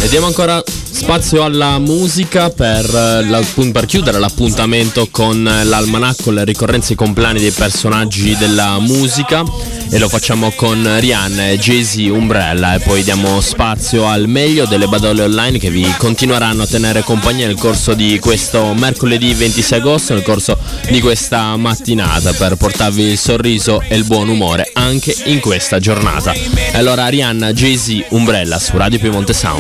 E diamo ancora spazio alla musica per chiudere l'appuntamento con l'almanacco, le ricorrenze e i compleanni dei personaggi della musica, e lo facciamo con Rihanna e Jay-Z, Umbrella, e poi diamo spazio al meglio delle badole online che vi continueranno a tenere compagnia nel corso di questo mercoledì 26 agosto, nel corso di questa mattinata, per portarvi il sorriso e il buon umore anche in questa giornata. Allora Rihanna, Jay-Z, Umbrella su Radio Piemonte Sound.